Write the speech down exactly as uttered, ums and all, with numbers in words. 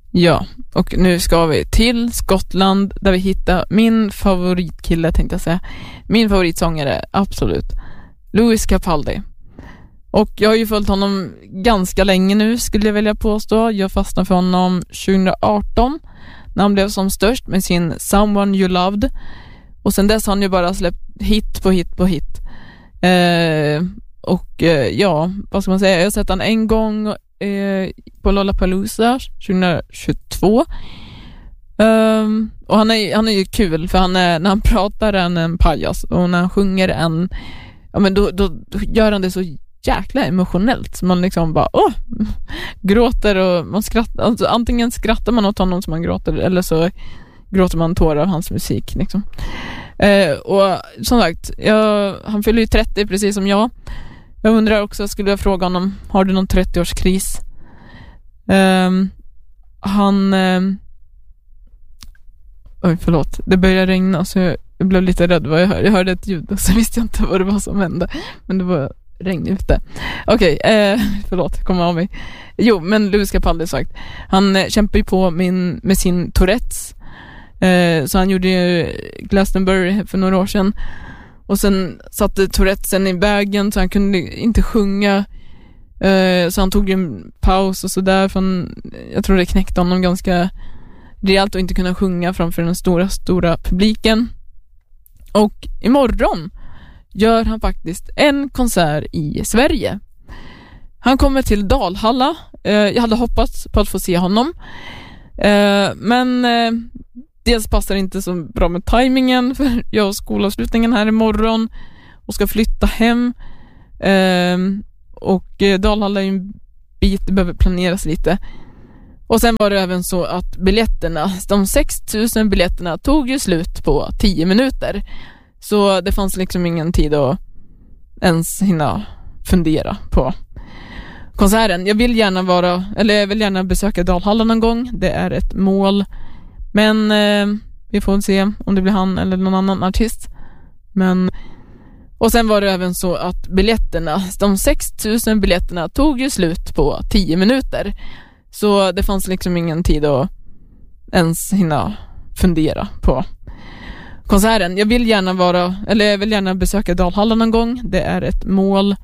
Ja, och nu ska vi till Skottland där vi hittar min favoritkille, tänkte jag säga. Min favoritsångare, absolut. Lewis Capaldi. Och jag har ju följt honom ganska länge nu, skulle jag vilja påstå. Jag fastnade för honom tjugo arton när han blev som störst med sin Someone You Loved. Och sen dess har han ju bara släppt hit på hit på hit. Eh, och eh, ja, vad ska man säga? Jag har sett han en gång eh, på Lollapalooza tjugo tjugotvå. Um, och han är, han är ju kul, för han är, när han pratar är han en pajas, och när han sjunger en, ja, men då, då, då gör han det så jäkla emotionellt, så man liksom bara åh, gråter, och man skrattar, alltså, antingen skrattar man åt honom som man gråter, eller så gråter man tårar av hans musik liksom. Uh, och som sagt, jag, han fyller ju trettio precis som jag. Jag undrar också, skulle jag fråga honom, har du någon trettioårskris? Um, han um, Oj, förlåt. Det började regna, så jag, jag blev lite rädd vad jag hörde. Jag hörde ett ljud och så visste jag inte vad det var som hände. Men det var regn ute. Okej, okay, eh, förlåt, kom av mig. Jo, men Lewis Capaldi sagt. Han eh, kämpar ju på min, med sin Tourettes. Eh, så han gjorde ju Glastonbury för några år sedan. Och sen satte Tourettesen i vägen, så han kunde inte sjunga. Eh, så han tog en paus och sådär. För han, jag tror det knäckte honom ganska rejält att inte kunna sjunga framför den stora, stora publiken. Och imorgon gör han faktiskt en konsert i Sverige. Han kommer till Dalhalla. Eh, jag hade hoppats på att få se honom. Eh, men eh, dels passar det inte så bra med tajmingen, för jag har skolavslutningen här imorgon och ska flytta hem. Eh, och eh, Dalhalla är en bit, det behöver planeras lite. Och sen var det även så att biljetterna, de sex tusen biljetterna tog ju slut på tio minuter. Så det fanns liksom ingen tid att ens hinna fundera på konserten. Jag vill gärna vara, eller jag vill gärna besöka Dalhalla någon gång. Det är ett mål. Men eh, vi får se om det blir han eller någon annan artist. Men och sen var det även så att biljetterna, de sex tusen biljetterna tog ju slut på tio minuter. Så det fanns liksom ingen tid att ens hinna fundera på konserten. Jag vill gärna vara, eller jag vill gärna besöka Dalhalla någon gång. Det är ett mål.